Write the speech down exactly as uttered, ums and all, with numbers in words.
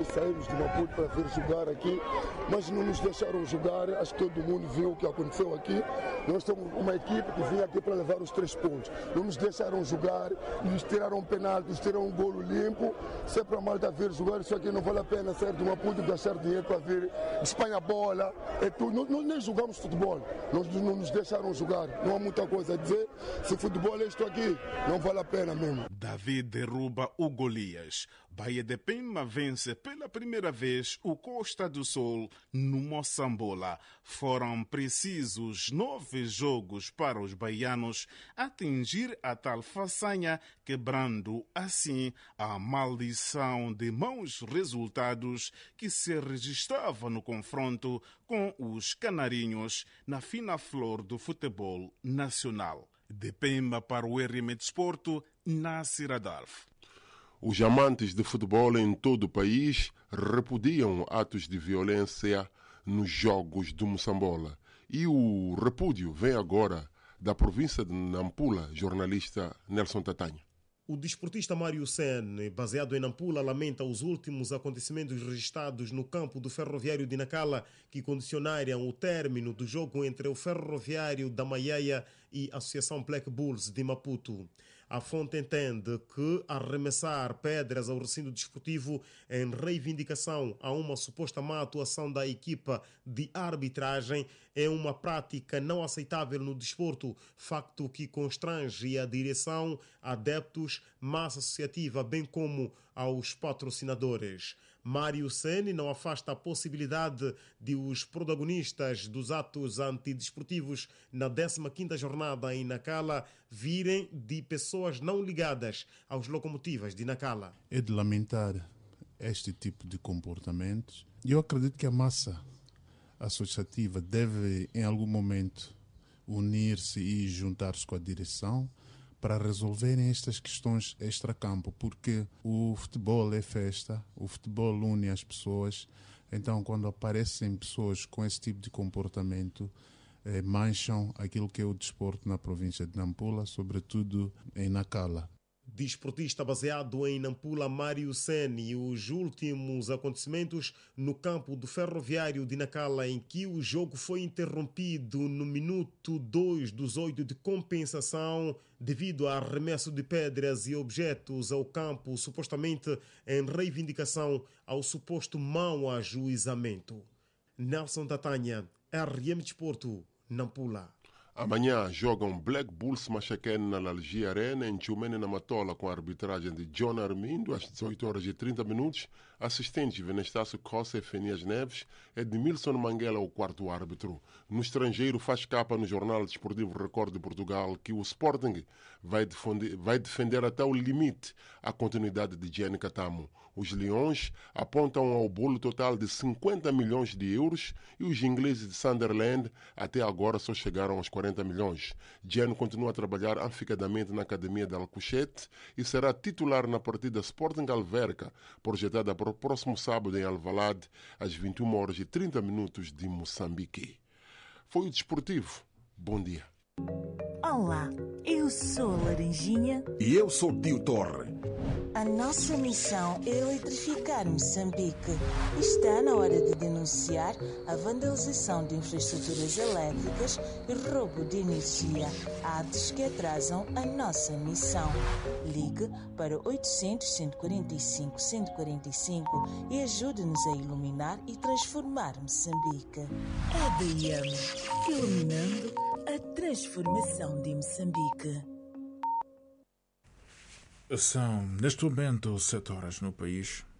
Maputo, saímos de Maputo para vir jogar aqui, mas não nos deixaram jogar. Acho que todo mundo viu o que aconteceu aqui. Nós temos uma equipe que vinha aqui para levar os três pontos. Não nos deixaram jogar, nos tiraram um penalti, nos tiraram um golo limpo. Se é para a malta vir jogar, isso aqui não vale a pena sair de Maputo, gastar dinheiro para vir Espanha bola. É tudo. Nós, nós nem jogamos futebol, nós não nos deixaram jogar. Não há muita coisa a dizer. Se futebol é isto aqui, não vale a pena mesmo. Davi derruba o Golias. Bahia de Pemba vence pela primeira vez o Costa do Sol no Moçambola. Foram precisos nove jogos para os baianos atingir a tal façanha, quebrando assim a maldição de maus resultados que se registrava no confronto com os canarinhos na fina flor do futebol nacional. De Pemba para o R M Desporto, Nasser Adalf. Os amantes de futebol em todo o país repudiam atos de violência nos jogos do Moçambola. E o repúdio vem agora da província de Nampula, jornalista Nelson Tatanha. O desportista Mário Sen, baseado em Nampula, lamenta os últimos acontecimentos registrados no campo do Ferroviário de Nacala, que condicionaram o término do jogo entre o Ferroviário da Maieia e a Associação Black Bulls de Maputo. A fonte entende que arremessar pedras ao recinto desportivo em reivindicação a uma suposta má atuação da equipa de arbitragem é uma prática não aceitável no desporto, facto que constrange a direção, adeptos, massa associativa, bem como aos patrocinadores. Mário Sene não afasta a possibilidade de os protagonistas dos atos antidesportivos na décima quinta jornada em Nacala virem de pessoas não ligadas aos locomotivas de Nacala. É de lamentar este tipo de comportamentos. Eu acredito que a massa associativa deve, em algum momento, unir-se e juntar-se com a direção para resolverem estas questões extracampo, porque o futebol é festa, o futebol une as pessoas. Então, quando aparecem pessoas com esse tipo de comportamento, eh, mancham aquilo que é o desporto na província de Nampula, sobretudo em Nacala. Desportista baseado em Nampula, Mário Sen, e os últimos acontecimentos no campo do Ferroviário de Nacala, em que o jogo foi interrompido no minuto dois dos oito de compensação devido a arremesso de pedras e objetos ao campo, supostamente em reivindicação ao suposto mau ajuizamento. Nelson Tatanha, R M Desporto, Nampula. Amanhã jogam Black Bulls Machaken na Lalgia Arena, em Tchumene, na Matola, com a arbitragem de John Armindo, às dezoito horas e trinta minutos. Assistente Venestácio Costa e Fenias Neves. Edmilson Manguela, o quarto árbitro. No estrangeiro, faz capa no Jornal Desportivo Record de Portugal que o Sporting vai defender, vai defender até o limite a continuidade de Gianni Catamo. Os Leões apontam ao bolo total de cinquenta milhões de euros e os ingleses de Sunderland até agora só chegaram aos quarenta milhões. Gianni continua a trabalhar afincadamente na Academia de Alcochete e será titular na partida Sporting Alverca, projetada para o próximo sábado em Alvalade, às vinte e uma horas e trinta minutos de Moçambique. Foi o Desportivo. Bom dia. Olá, eu sou a Laranjinha. E eu sou Tio Torre. A nossa missão é eletrificar Moçambique. Está na hora de denunciar a vandalização de infraestruturas elétricas e roubo de energia, atos que atrasam a nossa missão. Ligue para oitocentos, cento e quarenta e cinco, cento e quarenta e cinco e ajude-nos a iluminar e transformar Moçambique. A D M, iluminando a transformação de Moçambique. São, neste momento, sete horas no país.